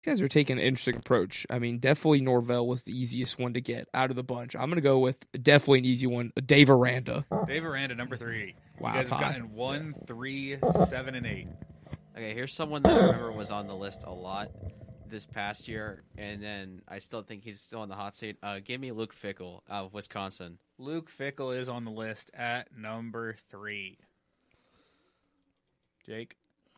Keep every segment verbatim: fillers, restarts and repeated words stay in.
You guys are taking an interesting approach. I mean, definitely Norvell was the easiest one to get out of the bunch. I'm going to go with definitely an easy one, Dave Aranda. Dave Aranda, number three. Wow, you guys have Ty. gotten one, three, seven, and eight. Okay, here's someone that I remember was on the list a lot this past year, and then I still think he's still on the hot seat. Uh, give me Luke Fickell out of Wisconsin. Luke Fickell is on the list at number three. Jake?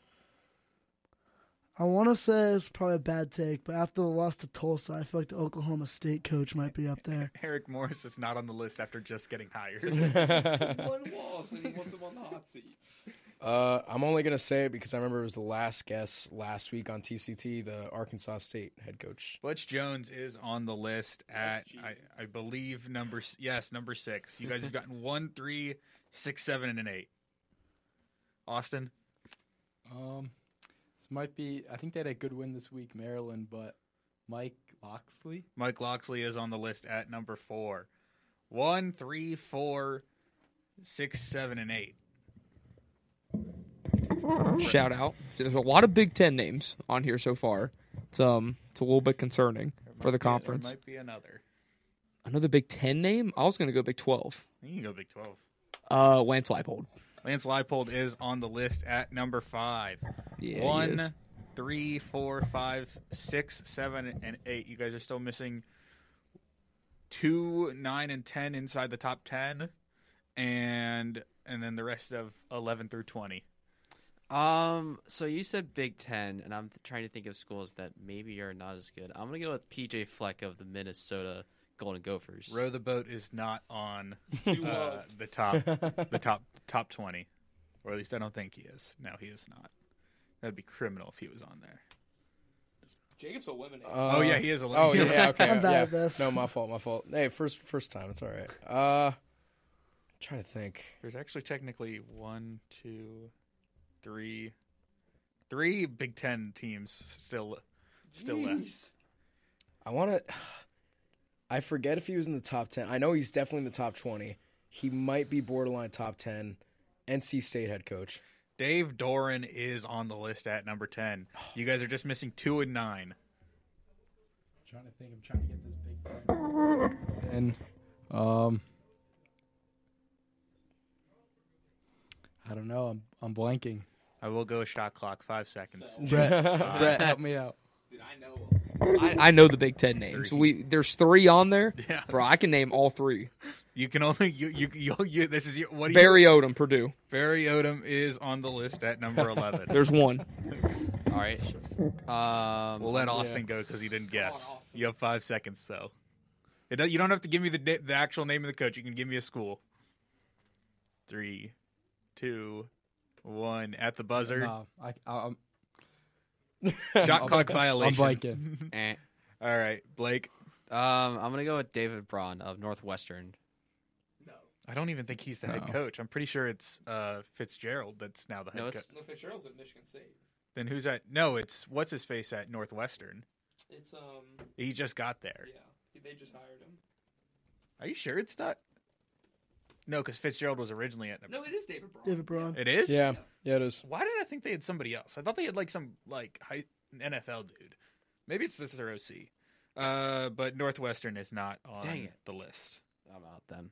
I want to say it's probably a bad take, but after the loss to Tulsa, I feel like the Oklahoma State coach might be up there. Eric Morris is not on the list after just getting hired. One loss, and he wants him on the hot seat. Uh, I'm only going to say it because I remember it was the last guess last week on T C T, the Arkansas State head coach. Butch Jones is on the list at, I, I believe, number s- yes, number six. You guys have gotten one, three, six, seven, and an eight. Austin? Um, this might be. I think they had a good win this week, Maryland, but Mike Loxley. Mike Loxley is on the list at number four. One, three, four, six, seven, and eight. Shout out. There's a lot of Big Ten names on here so far. It's um, it's a little bit concerning for the conference. There might be another. Another Big Ten name? I was going to go Big twelve. You can go Big twelve. Uh, Lance Leipold. Lance Leipold is on the list at number five. Yeah, he One, is. three, four, five, six, seven, and eight. You guys are still missing two, nine, and ten inside the top ten, and and then the rest of eleven through twenty. Um, so you said Big Ten, and I'm trying to think of schools that maybe are not as good. I'm gonna go with P J Fleck of the Minnesota Golden Gophers. Row the Boat is not on uh, the top, the top, top twenty, or at least I don't think he is. No, he is not. That'd be criminal if he was on there. Jacob's eliminated. Uh, oh yeah, he is a. Oh yeah, okay. I'm bad yeah. at this. No, my fault, my fault. Hey, first first time, it's all right. Uh, I'm trying to think. There's actually technically one, two, three, three Big Ten teams still, still left. I want to. I forget if he was in the top ten. I know he's definitely in the top twenty. He might be borderline top ten. N C State head coach. Dave Doran is on the list at number ten. You guys are just missing two and nine. I'm trying to think. I'm trying to get this Big Ten. And um, I don't know. I'm I'm blanking. I will go a shot clock. Five seconds. Brett, Brett, help me out. Dude, I know. I, I know the Big Ten names. Three. We there's three on there, Yeah. bro. I can name all three. You can only you you you. you this is your, what do Barry you? Odom, Purdue. Barry Odom is on the list at number eleven. There's one. All right. Um, We'll let Austin go because he didn't guess. Come on, Austin. You have five seconds though. It do, you don't have to give me the na- the actual name of the coach. You can give me a school. Three, two, one. At the buzzer. No, I, I, I'm, Shot clock I'm violation. blanking. eh. All right, Blake. Um, I'm gonna go with David Braun of Northwestern. I don't even think he's the head No. coach. I'm pretty sure it's uh, Fitzgerald that's now the head No, coach. it's No, Fitzgerald's at Michigan State. Then who's at? No, it's what's his face at Northwestern. It's um. He just got there. Yeah, they just hired him. Are you sure it's not? No, because Fitzgerald was originally at. No, it is David Braun. David Braun. It is. Yeah, yeah, it is. Why did I think they had somebody else? I thought they had like some like high, N F L dude. Maybe it's their O C. Uh, but Northwestern is not on Dang it. the list. I'm out then.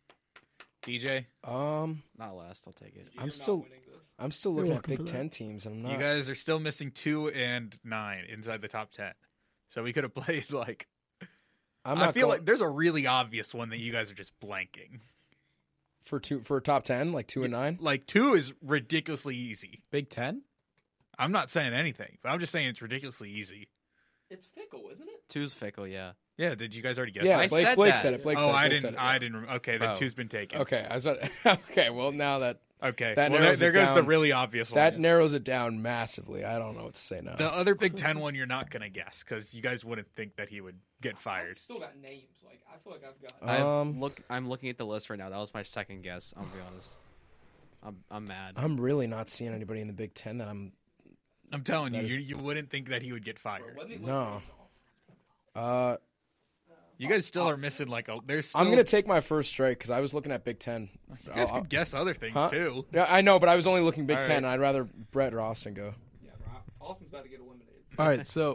D J, Um, Not last. I'll take it. I'm still, I'm still looking at welcome Big for that. Ten teams, and I'm not. you guys are still missing two and nine inside the top ten. So we could have played like. I'm I not feel going- like there's a really obvious one that you guys are just blanking. for two for top ten, like two and nine. Like two is ridiculously easy. Big Ten? I'm not saying anything, but I'm just saying it's ridiculously easy. It's Fickle, isn't it? Two's Fickle, yeah. Yeah, did you guys already guess Yeah, that? I Blake, said Blake that. said it. Blake oh, said it. I Blake didn't. said it. I didn't. Okay, then Oh. two's been taken. Okay, I was. Okay, well now that Okay. That well, there, narrows there it goes the down. really obvious that one. narrows it down massively. I don't know what to say now. The other Big Ten one, you're not gonna guess because you guys wouldn't think that he would get fired. I've still got names. Like I feel like I've got. Uh, I've Um, look, I'm looking at the list right now. That was my second guess. I'll be honest. I'm I'm mad. I'm really not seeing anybody in the Big Ten that I'm. I'm telling you, That you, is- you wouldn't think that he would get fired. Let me list No. the names off. Uh, You guys still are missing like a. There's. Still, I'm gonna take my first strike because I was looking at Big Ten. You guys I'll- could guess other things Huh? too. Yeah, I know, but I was only looking Big All Ten. right. I'd rather Brett or Austin go. Yeah, bro. Austin's about to get eliminated. All right, so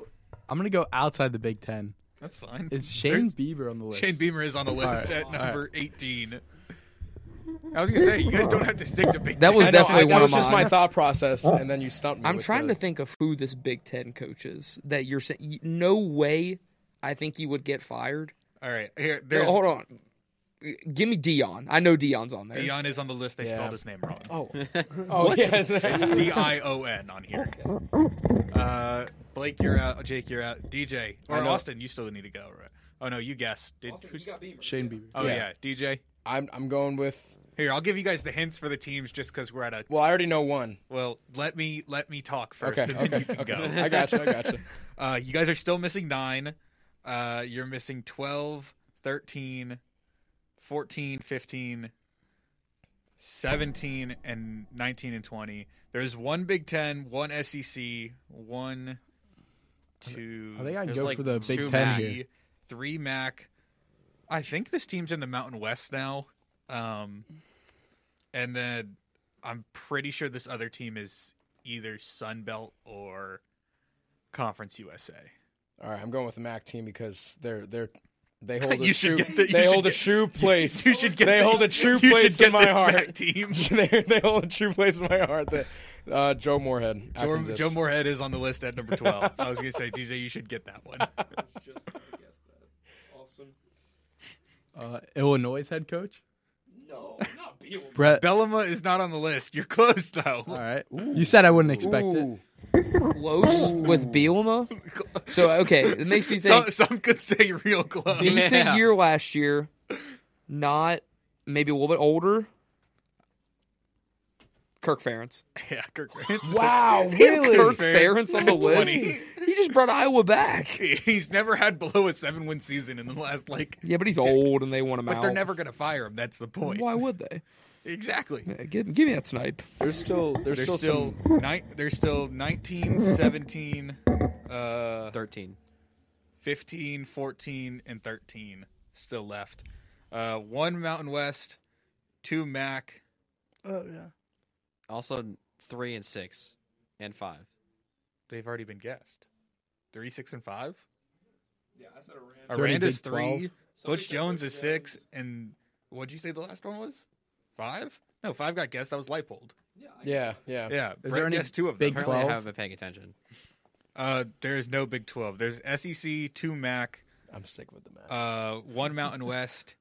I'm gonna go outside the Big Ten. That's fine. Is Shane Bieber on the list? Shane Beamer is on the list All right. at All number eighteen. I was gonna say you guys don't have to stick to Big That Ten. was I know, definitely I, one that of was just mine. my thought process, and then you stumped me. I'm with trying the, to think of who this Big Ten coach is that you're saying. No way I think he would get fired. All right, here. No, There's hold on. Give me Dion. I know Dion's on there. Dion is on the list. They Yeah. spelled his name wrong. Oh, oh yeah. It's D I O N on here. Uh, Blake, you're out. Jake, you're out. D J or I know. Austin, you still need to go. Right? Oh no, you guessed. Did who- Shane Bieber. oh yeah. Yeah. D J. I'm I'm going with. Here, I'll give you guys the hints for the teams just because we're at a. Well, I already know one. Well, let me let me talk first, Okay, and then okay, you can okay. go. I got you. I got you. Uh, you guys are still missing nine. Uh, you're missing twelve, thirteen, fourteen, fifteen, seventeen, and nineteen and twenty. There's one Big Ten, one S E C, one, two, I think I There's go like for the two Big Ten Mac. here. three Mac. I think this team's in the Mountain West now. Um, and then I'm pretty sure this other team is either Sun Belt or Conference U S A. All right, I'm going with the M A C team because they're they're they hold a You should true get the- you they should hold a get- true place. You should get. They the- hold a true you place should get in my this heart. Mac team. they they hold a true place in my heart. That uh, Joe Moorhead. Joe, Atkins Joe Zips. Moorhead is on the list at number twelve. I was gonna say, D J, you should get that one. Uh, Illinois head coach. No, not Bielema. Brett. Bellama is not on the list. You're close though. All right. You said I wouldn't expect it. Ooh. Close with Bielema. So okay, it makes me think. Some, some could say real close. Decent Yeah. year last year. Not maybe a little bit older. Kirk Ferentz. Yeah, Kirk Ferentz. is Wow, at- really? Kirk Ferentz on the list. twenty. He just brought Iowa back. He's never had below a seven-win season in the last like. Yeah, but he's old and they want him But out. they're never gonna fire him. That's the point. Why would they? Exactly. Yeah, give, give me that snipe. There's still there's, There's still, still, some. ni- there's still nineteen, seventeen, uh, thirteen. fifteen, fourteen, and thirteen still left. Uh, one Mountain West, two Mac. Oh yeah. Also three and six, and five. They've already been guessed. Three, six, and five. Yeah, I said Is there any Aranda's Big twelve? three. Butch Jones is six, and what'd you say the last one was? Five? No, five got guessed. That was Leipold. Yeah, yeah. Yeah, Is Brett there any guessed two of them. Big Apparently, I twelve? haven't been paying attention. Uh, there is no Big twelve. There's S E C, two Mac, I'm sticking with the M A C. uh, one Mountain West,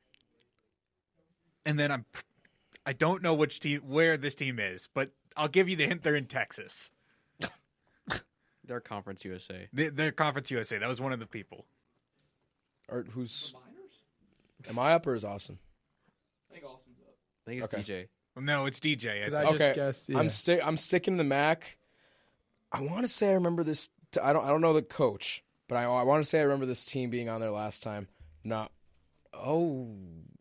and then I'm. I don't know which team, where this team is, but I'll give you the hint. They're in Texas. They're Conference U S A. They- They're Conference U S A. That was one of the people. Or who's? Am I up or is Austin? I think it's Okay. D J. No, it's D J. I 'Cause think. I just Okay, guessed. Yeah. I'm sti- I'm sticking the M A C. I want to say I remember this. T- I don't I don't know the coach, but I I want to say I remember this team being on there last time. Not. Oh.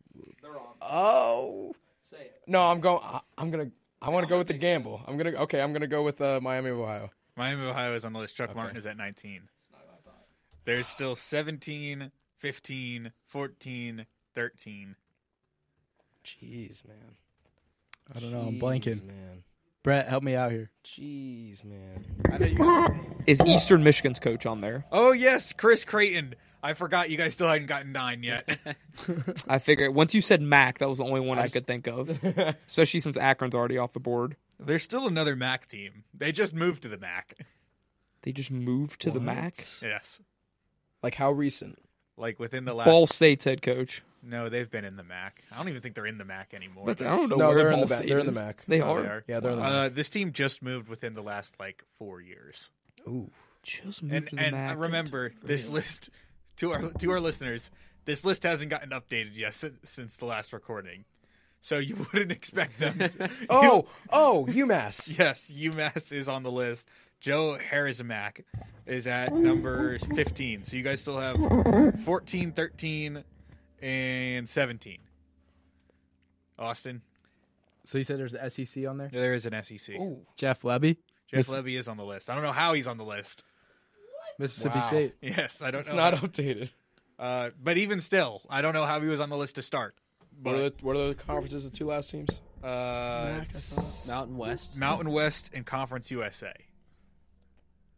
Oh. Say it. No, I'm going. I- I'm gonna. I want to go with the gamble. I'm gonna. Okay, I'm gonna go with uh, Miami of Ohio. Miami, Ohio is on the list. Chuck Okay. Martin is at nineteen. There's still seventeen, fifteen, fourteen, thirteen. Jeez, man. I don't know. I'm Jeez, blanking. man. Brett, help me out here. Jeez, man. I know you guys. Is Eastern Michigan's coach on there? Oh, yes, Chris Creighton. I forgot you guys still hadn't gotten nine yet. I figured once you said Mac, that was the only one I, just- could think of. Especially since Akron's already off the board. There's still another M A C team. They just moved to the M A C. They just moved to the What? Mac. Yes. Like how recent? Like within the last. Ball State's head coach. No, they've been in the M A C. I don't even think they're in the M A C anymore. But I don't know No, where they're in Ball the Ma- State they're in the is. M A C. They Oh, are. they are. Yeah, they're in the Uh, M A C. this team just moved within the last like four years. Ooh. Just moved And to the and Mac. remember this list to our to our listeners. This list hasn't gotten updated yet since, since the last recording, so you wouldn't expect them. Oh, oh, UMass. Yes, UMass is on the list. Joe Harrismack is at number fifteen. So you guys still have fourteen, thirteen, and seventeen. Austin, So you said there's the S E C on there? there is an S E C. Ooh. Jeff Levy, Jeff Miss- Levy is on the list. I don't know how he's on the list. Mississippi Wow. State. Yes, I don't It's know. not how- updated. Uh, but even still, I don't know how he was on the list to start. What are But the what are the conferences? The two last teams. uh, Mac, I thought. Mountain West. Mountain West and Conference U S A.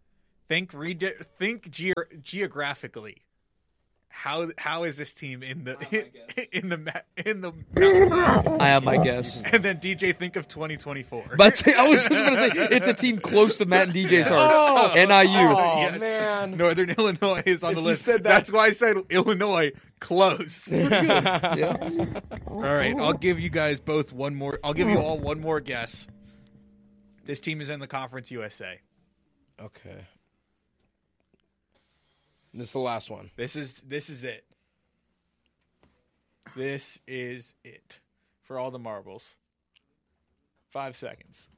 think re- think ge- geographically. How how is this team in the in, in the ma- in the mountains? I have my guess. And then D J, think of twenty twenty-four. But I was just gonna say it's a team close to Matt and D J's hearts. N I U. Oh Yes. man. Northern Illinois is on If the you list. said that- That's why I said Illinois close. Yeah. All right, I'll give you guys both one more. I'll give you all one more guess. This team is in the Conference U S A. Okay. This is the last one. This is this is it. This is it for all the marbles. Five seconds.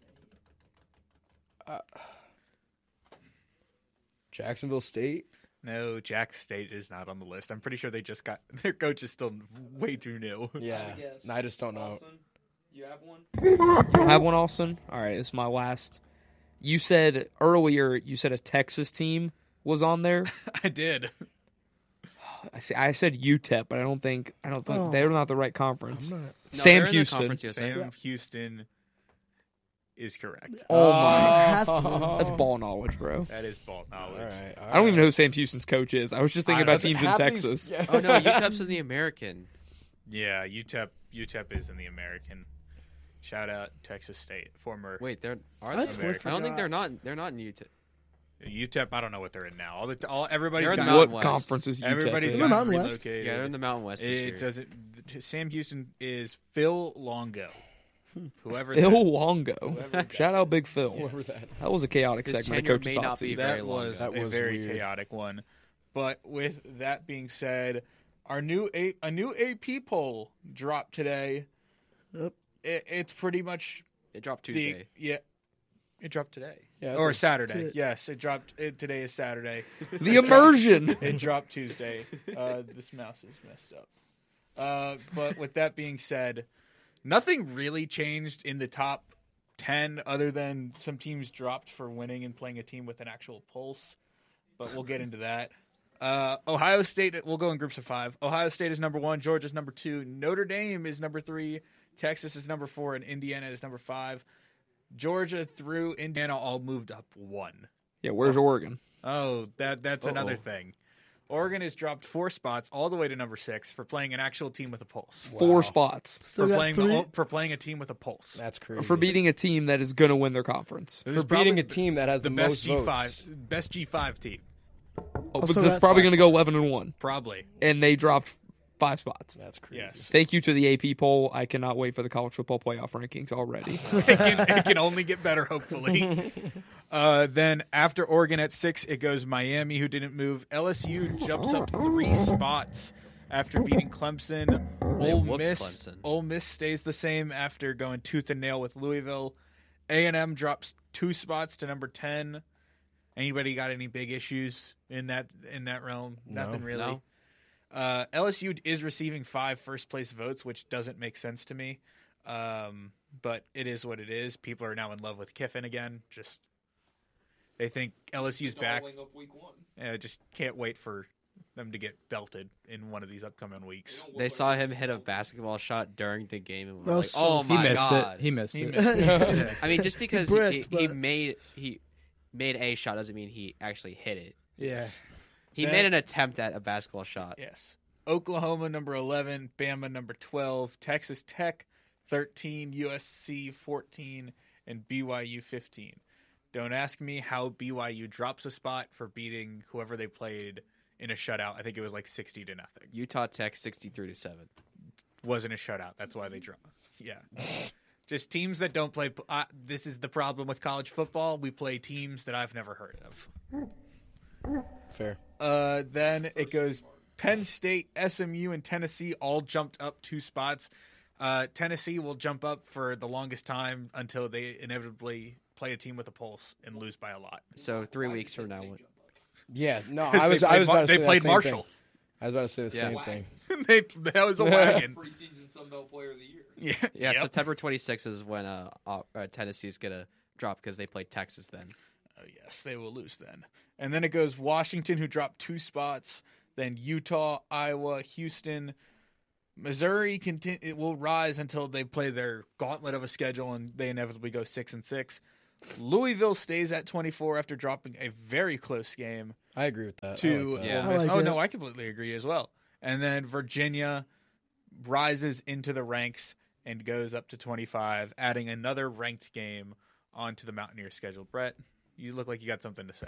Jacksonville State. No, Jack State is not on the list. I'm pretty sure they just got their coach is still way too new. Yeah. I just don't know. You have one? You don't have one, Austin? All right, it's my last. You said earlier, you said a Texas team was on there. I did. I see. I said U T E P, but I don't think I don't think Oh. they're not the right conference. No, Sam they're in the Houston. Conference U S A. Sam Houston is correct. Oh my, Has to be. that's ball knowledge, bro. That is ball knowledge. All right. all I don't even right. know who Sam Houston's coach is. I was just thinking I about don't- teams in Half these- Texas. yeah. Oh no, U T E P's in the American. Yeah, U T E P U T E P is in the American. Shout out Texas State, former Wait, they're are I they? totally I don't think forgot. they're not. They're not in U T E P. U T E P. I don't know what they're in now. All the all everybody's They're in got the Mountain What West. conference is U T E P? everybody's in? in the got Mountain West. relocated. Yeah, they're in the Mountain West this It year. doesn't. Sam Houston is Phil Longo. Whoever Phil that, Longo. Shout out Big Phil. Whoever that- That was a chaotic His segment of tenure Coach's may Hot not be Seat. very that long was ago. That a was very weird. chaotic one. But with that being said, our new a, a new A P poll dropped today. Yep. It, it's pretty much It dropped the Tuesday. yeah. It dropped today. Yeah, or that's Saturday. Tuesday. Yes, it dropped. It, today is Saturday. The immersion. It dropped Tuesday. Uh, this mouse is messed up. Uh, but with that being said, nothing really changed in the top ten other than some teams dropped for winning and playing a team with an actual pulse. But we'll get into that. Uh, Ohio State, we'll go in groups of five. Ohio State is number one. Georgia's number two. Notre Dame is number three. Texas is number four. And Indiana is number five. Georgia through Indiana all moved up one. Yeah, where's Oregon? Oh, that that's another Uh-oh. thing. Oregon has dropped four spots all the way to number six for playing an actual team with a pulse. Four Wow. spots Still For got playing three. the, for playing a team with a pulse. That's crazy. for beating a team that is going to win their conference. This for is probably beating a team that has the the, best most G five votes. best G five team. Oh, Also but that's got probably five. going to go eleven and one, Probably. and they dropped five spots. That's crazy. Yes. Thank you to the A P poll. I cannot wait for the college football playoff rankings already. it, can, it can only get better, hopefully. uh, then after Oregon at six, it goes Miami, who didn't move. L S U jumps up three spots after beating Clemson. They Ole whooped Miss, Clemson. Ole Miss stays the same after going tooth and nail with Louisville. A and M drops two spots to number ten. Anybody got any big issues in that in that realm? No. Nothing really. No. Uh, L S U is receiving five first place votes, which doesn't make sense to me. Um, but it is what it is. People are now in love with Kiffin again. Just they think L S U's back. Uh, just can't wait for them to get belted in one of these upcoming weeks. They saw him hit a basketball shot during the game and were That like, was so "Oh He my missed god!" it. He missed He it. missed it. Yes. I mean, just because bricked, he, he but- made he made a shot doesn't mean he actually hit it. Yeah. He That- made an attempt at a basketball shot. Yes. Oklahoma number eleven, Bama number twelve, Texas Tech thirteen, U S C fourteen, and B Y U fifteen. Don't ask me how B Y U drops a spot for beating whoever they played in a shutout. I think it was like sixty to nothing. Utah Tech sixty-three to seven. Wasn't a shutout. That's why they dropped. Yeah. Just teams that don't play. Uh, this is the problem with college football. We play teams that I've never heard of. Fair. Uh, then it goes Penn State, S M U, and Tennessee all jumped up two spots. Uh, Tennessee will jump up for the longest time until they inevitably play a team with a pulse and lose by a lot. So three weeks from now, Yeah. No, 'Cause I was. they I played was Mar- about to they say played that same Marshall. Thing. I was about to say the Yeah. same Wow. thing. they that was a wagon. Preseason Sun Belt Player of the Year. Yeah, yeah, Yep. September twenty-sixth is when uh, uh, uh, Tennessee's gonna drop because they play Texas then. Oh, yes, they will lose then. And then it goes Washington, who dropped two spots. Then Utah, Iowa, Houston, Missouri. Conti- it will rise until they play their gauntlet of a schedule, and they inevitably go six and six. Louisville stays at twenty-four after dropping a very close game I agree with that. I to like that. Yeah. Ole I Miss. like oh it. no, I completely agree as well. And then Virginia rises into the ranks and goes up to twenty-five, adding another ranked game onto the Mountaineers schedule. Brett, you look like you got something to say.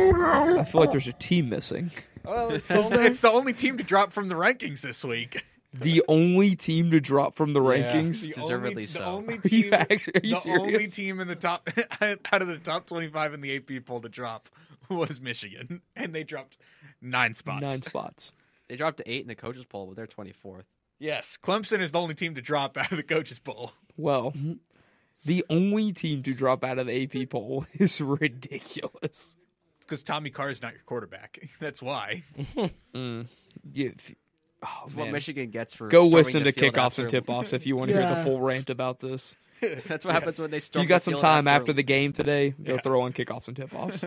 I feel like there's a team missing. Well, it's the, only, it's the only team to drop from the rankings this week. The only team to drop from the Yeah. rankings. The Deservedly only, so. The only Are you team, actually- are you the serious? only team in the top out of the top twenty-five in the A P poll to drop was Michigan, and they dropped nine spots. Nine spots. They dropped to eight in the coaches poll, but they're twenty-fourth. Yes, Clemson is the only team to drop out of the coaches poll. Well, the only team to drop out of the A P poll is ridiculous. It's because Tommy Carr is not your quarterback. That's why. Mm. Yeah, if- oh, That's man. what Michigan gets for Go storming listen the to field kickoffs after- and tip-offs if you want to hear the Yeah. full rant about this. That's what happens when they storm. You got the some field time after after the game today. Go Yeah. throw on kickoffs and tip-offs.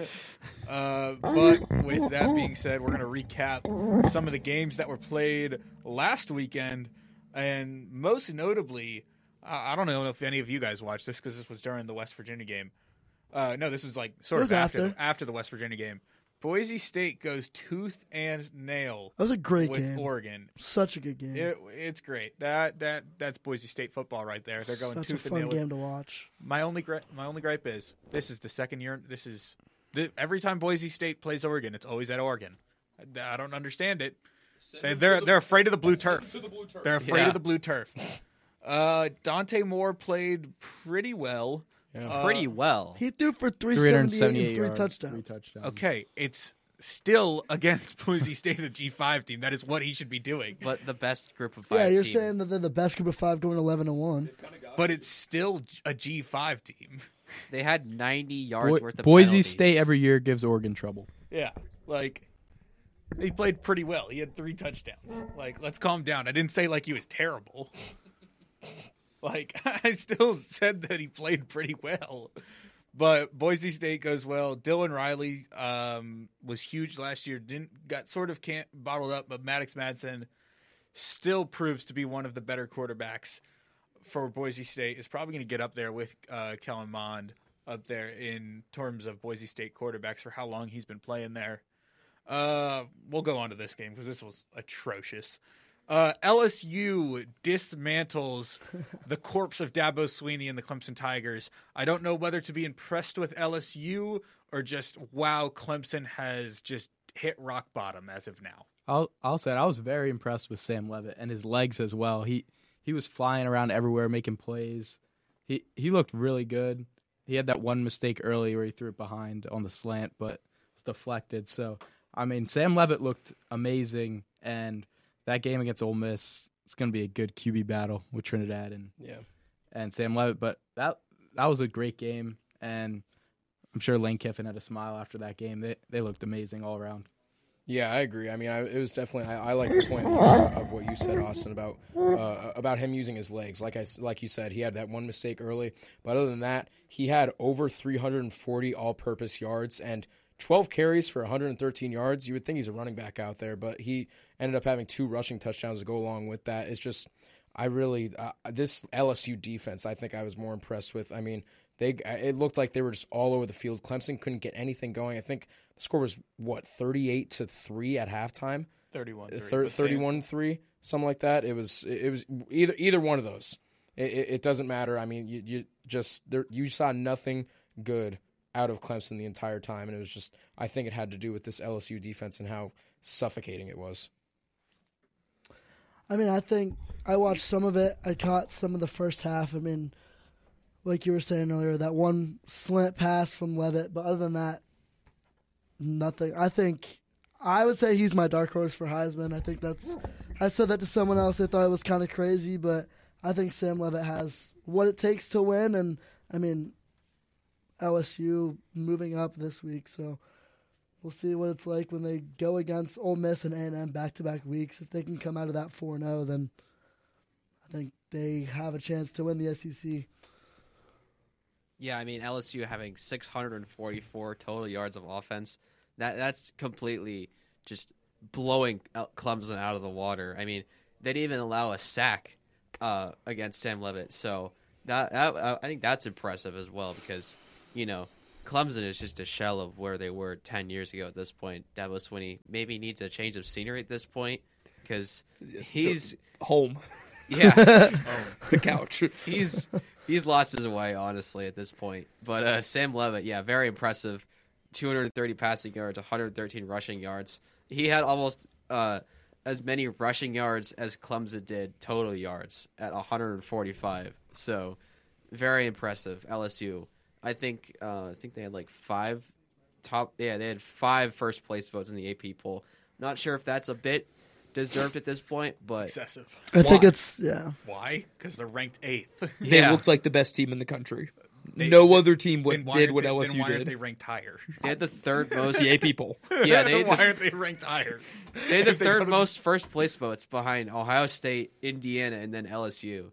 Uh, but with that being said, we're going to recap some of the games that were played last weekend. And most notably, I I don't know if any of you guys watched this because this was during the West Virginia game. Uh, no, this was like sort It of was after, after. after the West Virginia game. Boise State goes tooth and nail That was a great with game. Oregon. Such a good game. It, it's great. That that that's Boise State football right there. They're going Such a tooth and fun nail. with- game to watch. My only gri- my only gripe is this is the second year. This is the, every time Boise State plays Oregon, it's always at Oregon. I, I don't understand it. They, they're they're afraid of the blue turf. They're afraid Yeah. of the blue turf. Uh, Dante Moore played pretty well. Yeah. pretty well. He threw for three three seventy-eight seventy-eight and three yards, touchdowns. Three touchdowns. Okay, it's still against Boise State, a G five team. That is what he should be doing. But the best group of five. Yeah, you're team. saying that they're the best group of five going eleven and one. But it's still a G five team. They had ninety yards Bo- worth of Boise penalties. State every year gives Oregon trouble. Yeah, like he played pretty well. He had three touchdowns. Like, let's calm down. I didn't say like he was terrible. Like, I still said that he played pretty well. But Boise State goes well. Dylan Riley um, was huge last year. Didn't got sort of can't bottled up, but Maddox Madsen still proves to be one of the better quarterbacks for Boise State. Is probably going to get up there with uh, Kellen Mond up there in terms of Boise State quarterbacks for how long he's been playing there. Uh, we'll go on to this game because this was atrocious. Uh, L S U dismantles the corpse of Dabo Sweeney and the Clemson Tigers. I don't know whether to be impressed with L S U or just, wow, Clemson has just hit rock bottom as of now. I'll I'll say it, I was very impressed with Sam Levitt and his legs as well. He he was flying around everywhere making plays. He he looked really good. He had that one mistake early where he threw it behind on the slant, but it's deflected. So I mean, Sam Levitt looked amazing, and that game against Ole Miss, it's going to be a good Q B battle with Trinidad and Yeah. and Sam Levitt. But that that was a great game, and I'm sure Lane Kiffin had a smile after that game. They they looked amazing all around. Yeah, I agree. I mean, I, it was definitely. I, I like the point of, of what you said, Austin, about uh, about him using his legs. Like I like you said, he had that one mistake early, but other than that, he had over three hundred forty all-purpose yards and twelve carries for one hundred thirteen yards. You would think he's a running back out there, but he ended up having two rushing touchdowns to go along with that. It's just, I really uh, this L S U defense, I think I was more impressed with. I mean, they it looked like they were just all over the field. Clemson couldn't get anything going. I think the score was what thirty-eight to three at halftime. thirty-one Thir- thirty-one three, something like that. It was it was either either one of those. It, it, it doesn't matter. I mean, you, you just there, you saw nothing good out of Clemson the entire time, and it was just, I think it had to do with this L S U defense and how suffocating it was. I mean, I think I watched some of it. I caught some of the first half. I mean, like you were saying earlier, that one slant pass from Levitt, but other than that, nothing. I think I would say he's my dark horse for Heisman. I think that's. I said that to someone else. They thought it was kind of crazy, but I think Sam Levitt has what it takes to win. And I mean, L S U moving up this week, so we'll see what it's like when they go against Ole Miss and A and M back-to-back weeks. If they can come out of that four and oh, then I think they have a chance to win the S E C. Yeah, I mean L S U having six hundred forty-four total yards of offense. That that's completely just blowing Clemson out of the water. I mean, they didn't even allow a sack uh, against Sam Levitt. So that, that I think that's impressive as well because you know, Clemson is just a shell of where they were ten years ago at this point. Dabo Swinney maybe needs a change of scenery at this point because he's Home. yeah The couch. he's he's lost his way honestly at this point. But uh, Sam Levitt, yeah, very impressive. two hundred thirty passing yards, one hundred thirteen rushing yards. He had almost uh, as many rushing yards as Clemson did total yards at one hundred forty-five. So very impressive. L S U. I think uh, I think they had like five top. Yeah, they had five first place votes in the A P poll. Not sure if that's a bit deserved at this point, but Excessive. I think Why? it's yeah. Why? Because they're ranked eighth. They yeah, looked like the best team in the country. They- no other team Then what, why did aren't what they, L S then U why aren't did. they ranked higher? they had the third most. The A P poll. Yeah, they why had the, aren't they ranked higher? they had the If they third go to- most first place votes behind Ohio State, Indiana, and then L S U.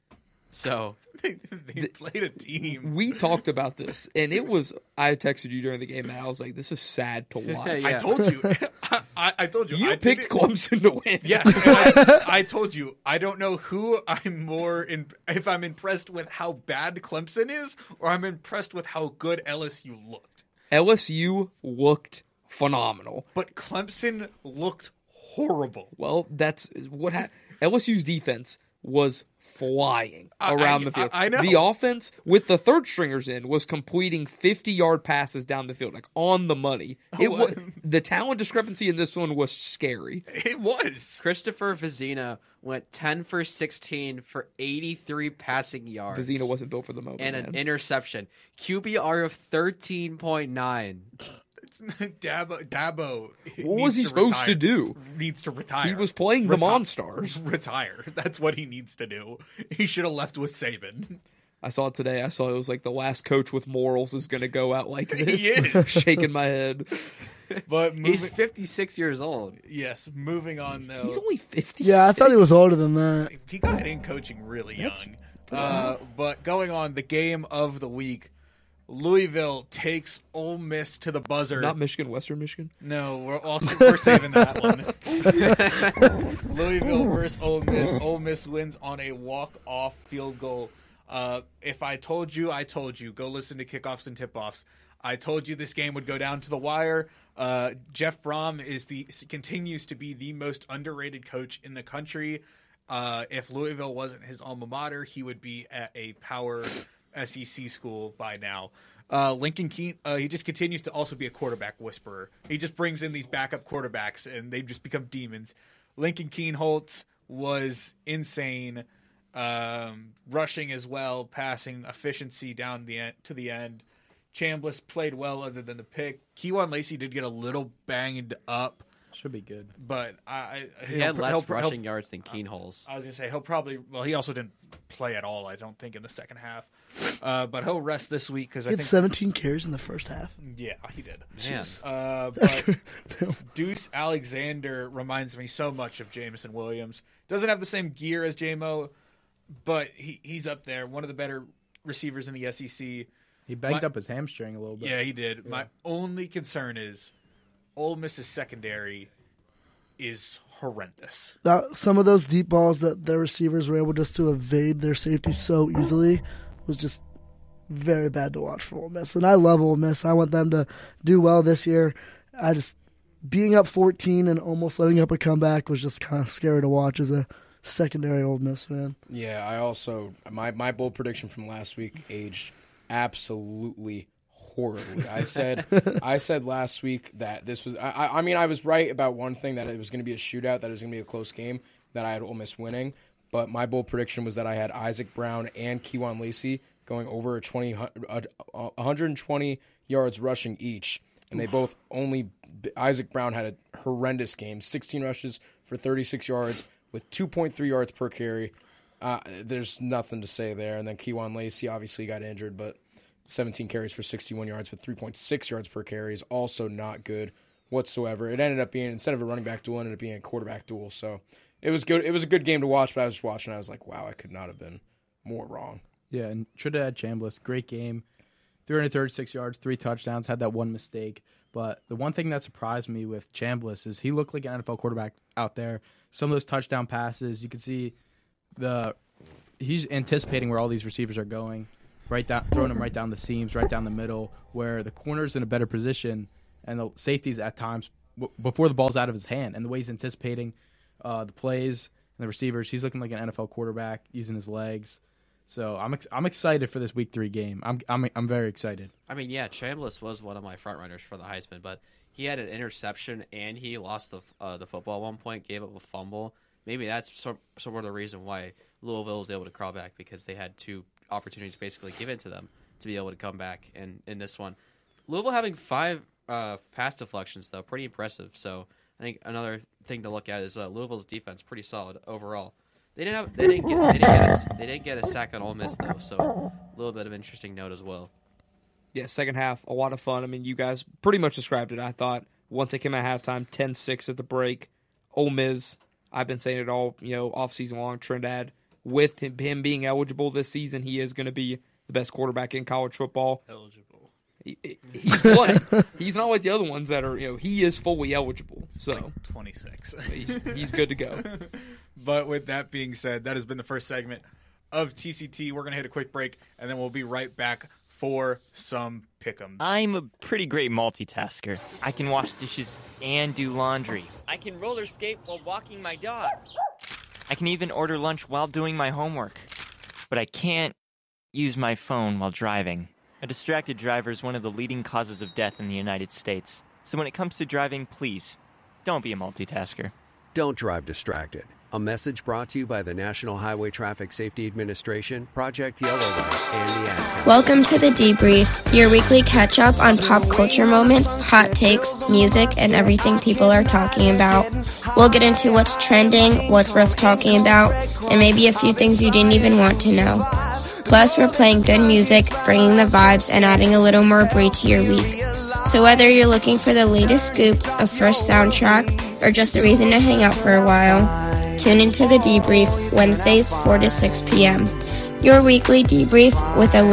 So They, they played a team. We talked about this, and it was. I texted you during the game, and I was like, "This is sad to watch." Yeah. I told you. I, I told you. You I picked didn't- Clemson to win. Yes, and I, I told you. I don't know who I'm more in, if I'm impressed with how bad Clemson is, or I'm impressed with how good L S U looked. L S U looked phenomenal. But Clemson looked horrible. Well, that's what ha- L S U's defense was flying I- around I- the field. I- I know. The offense with the third stringers in was completing fifty-yard passes down the field, like on the money. It Oh, wa- uh, the talent discrepancy in this one was scary. It was. Christopher Vizina went ten for sixteen for eighty-three passing yards. Vizina wasn't built for the moment. and an man. interception. Q B R of thirteen point nine. It's not Dabo. Dabo. What was he supposed to do? Needs to retire. He was playing the Reti- Monstars. Retire. That's what he needs to do. He should have left with Saban. I saw it today. I saw it was like the last coach with morals is going to go out like this. He is. Shaking my head. But moving, He's fifty-six years old. yes, moving on though. He's only fifty. Yeah, I thought he was older than that. He got in coaching really young. Uh, but going on, the game of the week, Louisville takes Ole Miss to the buzzer. Not Michigan, Western Michigan. No, we're also we're saving that one. Louisville versus Ole Miss. Ole Miss wins on a walk-off field goal. Uh, if I told you, I told you. Go listen to kickoffs and tip-offs. I told you this game would go down to the wire. Uh, Jeff Brom is the continues to be the most underrated coach in the country. Uh, if Louisville wasn't his alma mater, he would be at a power S E C school by now. Uh, Lincoln Keen, uh, he just continues to also be a quarterback whisperer. He just brings in these backup quarterbacks, and they just become demons. Lincoln Keenholz was insane, um, rushing as well, passing efficiency down the end, to the end. Chambliss played well other than the pick. Kejuan Lacey did get a little banged up, Should be good. but I, I He had he'll- less he'll- rushing he'll- yards than Keenholz. I was gonna say he'll probably. Well, he also didn't play at all. I don't think in the second half. Uh, but he'll rest this week because He I had think. seventeen carries in the first half. Yeah, he did. Man. Uh, That's but good. Deuce Alexander reminds me so much of Jameson Williams. Doesn't have the same gear as J M O, but he, he's up there. One of the better receivers in the S E C. He banged My- up his hamstring a little bit. Yeah, he did. My only concern is Ole Miss's secondary is horrendous. That, some of those deep balls that their receivers were able just to evade their safety so easily was just very bad to watch for Ole Miss. And I love Ole Miss. I want them to do well this year. I just being up fourteen and almost letting up a comeback was just kind of scary to watch as a secondary Ole Miss fan. Yeah, I also my my bold prediction from last week aged absolutely horribly. I said I said last week that this was. I, I I mean I was right about one thing, that it was going to be a shootout, that it was going to be a close game, that I had Ole Miss winning. But my bold prediction was that I had Isaac Brown and Kejuan Lacey going over a twenty, a, one hundred twenty yards rushing each, and they both only. Isaac Brown had a horrendous game, sixteen rushes for thirty-six yards with two point three yards per carry. Uh, there's nothing to say there. And then Kejuan Lacey obviously got injured, but seventeen carries for sixty-one yards with three point six yards per carry is also not good whatsoever. It ended up being, instead of a running back duel, it ended up being a quarterback duel. So it was good. It was a good game to watch, but I was just watching. I was like, wow, I could not have been more wrong. Yeah, and Trinidad Chambliss, great game. three hundred thirty-six yards, three touchdowns, had that one mistake. But the one thing that surprised me with Chambliss is he looked like an N F L quarterback out there. Some of those touchdown passes, you can see the he's anticipating where all these receivers are going. right down, throwing them right down the seams, right down the middle, where the corner's in a better position, and the safety's at times w- before the ball's out of his hand, and the way he's anticipating uh, the plays and the receivers, he's looking like an N F L quarterback using his legs. So I'm ex- I'm excited for this week three game. I'm I'm I'm very excited. I mean, yeah, Chambliss was one of my front runners for the Heisman, but he had an interception and he lost the uh, the football at one point, gave up a fumble. Maybe that's sort sort of the reason why Louisville was able to crawl back, because they had two opportunities basically given to them to be able to come back. And in this one, Louisville having five uh, pass deflections though, pretty impressive. So I think another thing to look at is uh, Louisville's defense, pretty solid overall. They didn't have they didn't get they didn't get a, they didn't get a sack on Ole Miss though, so a little bit of interesting note as well. Yeah, second half, a lot of fun. I mean, you guys pretty much described it. I thought once it came at halftime, ten six at the break. Ole Miss, I've been saying it all, you know, off season long. Trinidad, with him, him being eligible this season, he is going to be the best quarterback in college football. Eligible. He, he's what? He's not like the other ones that are, you know, he is fully eligible. So Like twenty-six. he's, he's good to go. But with that being said, that has been the first segment of T C T. We're going to hit a quick break, and then we'll be right back for some pick'ems. I'm a pretty great multitasker. I can wash dishes and do laundry. I can roller skate while walking my dog. I can even order lunch while doing my homework. But I can't use my phone while driving. A distracted driver is one of the leading causes of death in the United States. So when it comes to driving, please, don't be a multitasker. Don't drive distracted. A message brought to you by the National Highway Traffic Safety Administration, Project Yellow Light, and the Ad Council. Welcome to The Debrief, your weekly catch-up on pop culture moments, hot takes, music, and everything people are talking about. We'll get into what's trending, what's worth talking about, and maybe a few things you didn't even want to know. Plus, we're playing good music, bringing the vibes, and adding a little more brie to your week. So whether you're looking for the latest scoop, a fresh soundtrack, or just a reason to hang out for a while, tune into The Debrief, Wednesdays four to six p.m. Your weekly debrief with a